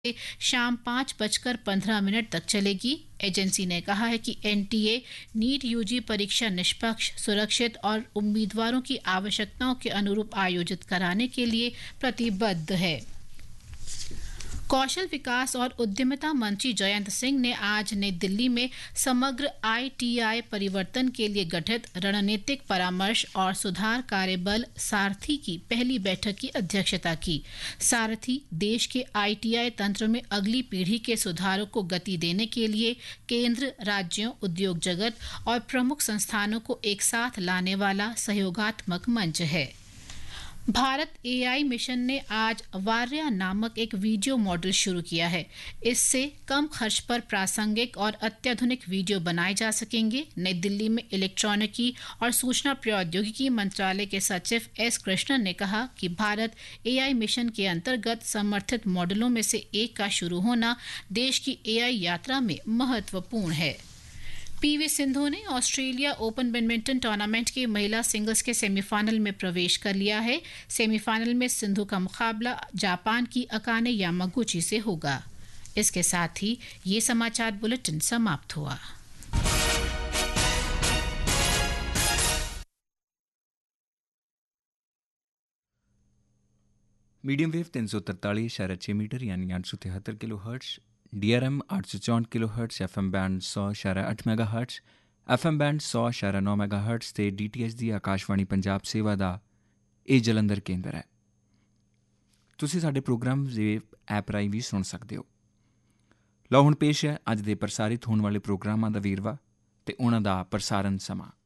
शाम 5:15 तक चलेगी। एजेंसी ने कहा है कि एनटीए नीट यूजी परीक्षा निष्पक्ष, सुरक्षित और उम्मीदवारों की आवश्यकताओं के अनुरूप आयोजित कराने के लिए प्रतिबद्ध है। कौशल विकास और उद्यमिता मंत्री जयंत सिंह ने आज नई दिल्ली में समग्र आईटीआई परिवर्तन के लिए गठित रणनीतिक परामर्श और सुधार कार्यबल सारथी की पहली बैठक की अध्यक्षता की। सारथी देश के आईटीआई तंत्र में अगली पीढ़ी के सुधारों को गति देने के लिए केंद्र, राज्यों, उद्योग जगत और प्रमुख संस्थानों को एक साथ लाने वाला सहयोगात्मक मंच है। भारत एआई मिशन ने आज वार्या नामक एक वीडियो मॉडल शुरू किया है। इससे कम खर्च पर प्रासंगिक और अत्याधुनिक वीडियो बनाए जा सकेंगे। नई दिल्ली में इलेक्ट्रॉनिकी और सूचना प्रौद्योगिकी मंत्रालय के सचिव एस कृष्णन ने कहा कि भारत एआई मिशन के अंतर्गत समर्थित मॉडलों में से एक का शुरू होना देश की एआई यात्रा में महत्वपूर्ण है। पीवी सिंधु ने ऑस्ट्रेलिया ओपन बैडमिंटन टूर्नामेंट के महिला सिंगल्स के सेमीफाइनल में प्रवेश कर लिया है। सेमीफाइनल में सिंधु का मुकाबला जापान की अकाने यामागुची से होगा। इसके साथ ही ये समाचार बुलेटिन समाप्त हुआ। मीडियम वेव 343.6 मीटर यानी 873 kilo hertz, DRM 864 kilo hertz, FM band 100.8 mega hertz, FM band 100.9 mega hertz ਤੇ DTH ਦੀ ਆਕਾਸ਼ਵਾਣੀ ਪੰਜਾਬ ਸੇਵਾ ਦਾ ਇਹ ਜਲੰਧਰ ਕੇਂਦਰ ਹੈ। ਤੁਸੀਂ ਸਾਡੇ ਪ੍ਰੋਗਰਾਮ ਵੇਵ ਐਪ ਰਾਹੀਂ ਵੀ ਸੁਣ ਸਕਦੇ ਹੋ। ਲਓ ਹੁਣ ਪੇਸ਼ ਹੈ ਅੱਜ ਦੇ ਪ੍ਰਸਾਰਿਤ ਹੋਣ ਵਾਲੇ ਪ੍ਰੋਗਰਾਮਾਂ ਦਾ ਵੇਰਵਾ ਤੇ ਉਹਨਾਂ ਦਾ ਪ੍ਰਸਾਰਣ ਸਮਾਂ।